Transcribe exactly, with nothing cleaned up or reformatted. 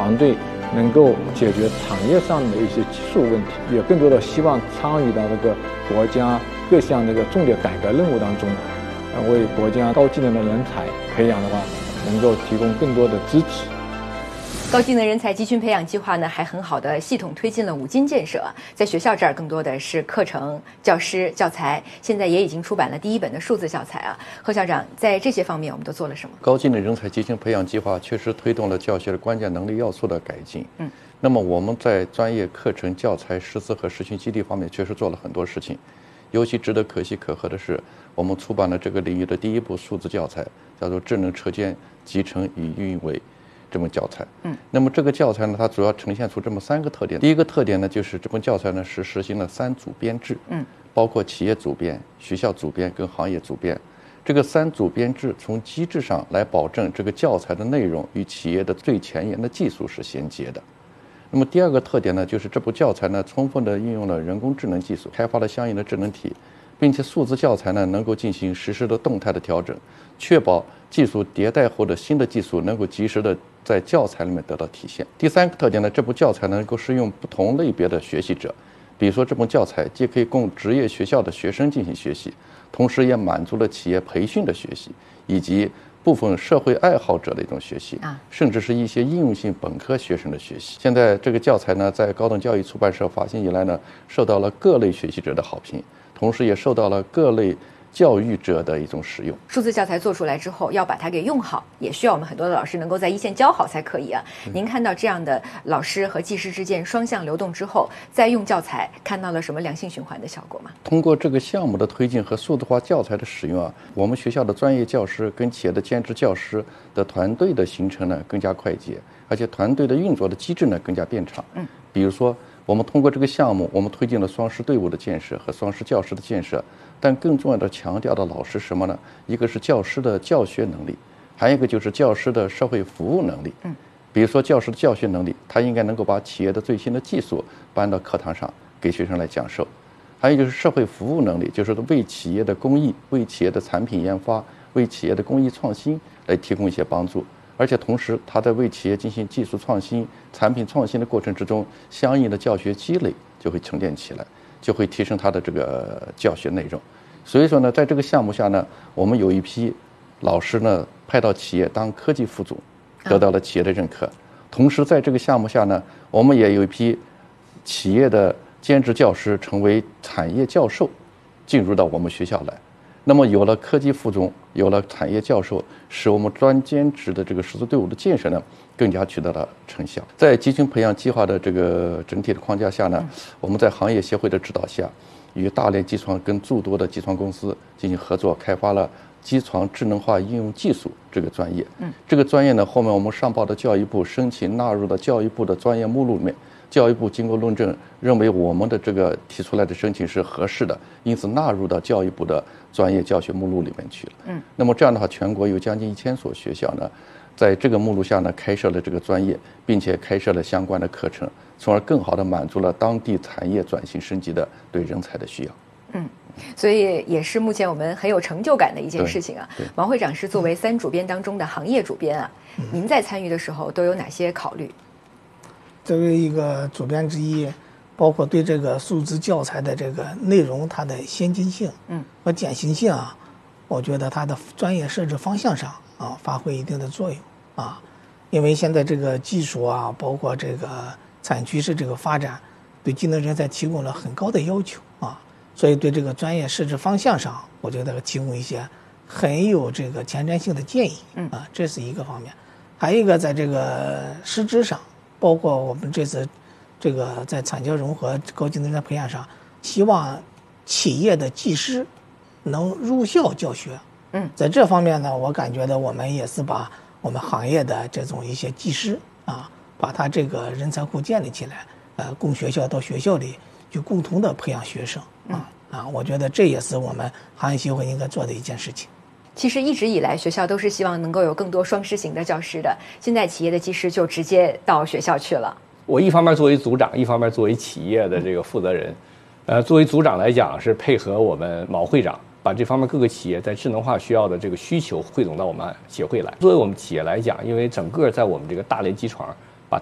团队能够解决产业上的一些技术问题，也更多的希望参与到这个国家各项这个重点改革任务当中，呃，为国家高技能的人才培养的话，能够提供更多的支持。 高技能人才集群培养计划呢，还很好的系统推进了五金建设。在学校这儿，更多的是课程、教师、教材，现在也已经出版了第一本的数字教材啊。贺校长，在这些方面我们都做了什么？ 高技能人才集群培养计划确实推动了教学的关键能力要素的改进。 嗯， 那么我们在专业课程、教材、师资和实训基地方面确实做了很多事情。尤其值得可喜可贺的是，我们出版了这个领域的第一部数字教材，叫做《智能车间集成与运维》。这本教材， 嗯， 那么这个教材呢，它主要呈现出这么三个特点。第一个特点呢，就是这本教材呢是实行了三组编制， 嗯， 包括企业组编、学校组编跟行业组编。这个三组编制从机制上来保证这个教材的内容与企业的最前沿的技术是衔接的。那么第二个特点呢，就是这部教材呢充分的运用了人工智能技术，开发了相应的智能体，并且数字教材呢能够进行实时的动态的调整，确保技术迭代或者新的技术能够及时的在教材里面得到体现。第三个特点呢，这部教材能够适用不同类别的学习者，比如说这部教材既可以供职业学校的学生进行学习，同时也满足了企业培训的学习，以及部分社会爱好者的一种学习，甚至是一些应用性本科学生的学习。现在这个教材呢，在高等教育出版社发行以来呢，受到了各类学习者的好评，同时也受到了各类教育者的一种使用。 数字教材做出来之后，要把它给用好，也需要我们很多的老师能够在一线教好才可以啊。嗯、您看到这样的老师和技师之间双向流动之后，再用教材，看到了什么良性循环的效果吗？ 通过这个项目的推进和数字化教材的使用啊，我们学校的专业教师跟企业的兼职教师的团队的形成呢更加快捷，而且团队的运作的机制呢更加变畅。 嗯， 比如说我们通过这个项目，我们推进了双师队伍的建设和双师教师的建设。但更重要的强调的老师什么呢？一个是教师的教学能力，还有一个就是教师的社会服务能力。 嗯， 比如说教师的教学能力，他应该能够把企业的最新的技术搬到课堂上给学生来讲授；还有就是社会服务能力，就是为企业的公益、为企业的产品研发、为企业的工艺创新来提供一些帮助。而且同时，他在为企业进行技术创新、产品创新的过程之中，相应的教学积累就会沉淀起来。就会提升他的这个教学内容。所以说呢，在这个项目下呢，我们有一批老师呢派到企业当科技副总，得到了企业的认可。同时在这个项目下呢，我们也有一批企业的兼职教师成为产业教授，进入到我们学校来。那么有了科技副总，有了产业教授，使我们专兼职的这个师资队伍的建设呢更加取得了成效。在集群培养计划的这个整体的框架下呢，我们在行业协会的指导下，与大连机床跟诸多的机床公司进行合作，开发了机床智能化应用技术这个专业。 嗯， 这个专业呢，后面我们上报的教育部申请纳入了教育部的专业目录里面。教育部经过论证，认为我们的这个提出来的申请是合适的，因此纳入到教育部的专业教学目录里面去了。 嗯， 那么这样的话，全国有将近一千所学校呢，在这个目录下呢开设了这个专业，并且开设了相关的课程，从而更好地满足了当地产业转型升级的对人才的需要。 嗯，所以也是目前我们很有成就感的一件事情啊。王会长是作为三主编当中的行业主编啊，嗯、您在参与的时候都有哪些考虑？ 作为一个主编之一，包括对这个数字教材的这个内容，它的先进性嗯和简行性啊，我觉得它的专业设置方向上啊发挥一定的作用啊，因为现在这个技术啊，包括这个产业趋势这个发展，对技能人才提供了很高的要求啊，所以对这个专业设置方向上，我觉得提供一些很有这个前瞻性的建议啊，这是一个方面。还有一个在这个师资上。包括我们这次这个在产教融合高技能人才培养上，希望企业的技师能入校教学。 嗯， 在这方面呢，我感觉到我们也是把我们行业的这种一些技师啊，把他这个人才库建立起来，呃，供学校到学校里去共同的培养学生啊啊，我觉得这也是我们行业协会应该做的一件事情。 其实一直以来，学校都是希望能够有更多双师型的教师的。现在企业的技师就直接到学校去了。 我一方面作为组长，一方面作为企业的这个负责人，呃，作为组长来讲是配合我们毛会长，把这方面各个企业在智能化需要的这个需求汇总到我们协会来。作为我们企业来讲，因为整个在我们这个大连机床